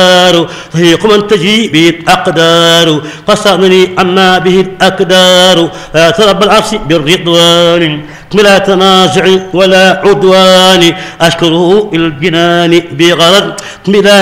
طريق من تجي به الأقدار قصدني عما به الأكدار رب العرش بالرضوان بلا تنازع ولا عدوان أشكره الجنان بغرض بلا